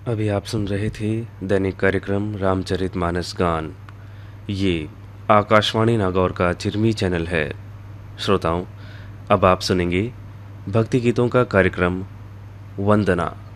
अभी आप सुन रहे थे दैनिक कार्यक्रम रामचरितमानस गान। ये आकाशवाणी नागौर का चिरमी चैनल है। श्रोताओं, अब आप सुनेंगे भक्ति गीतों का कार्यक्रम वंदना।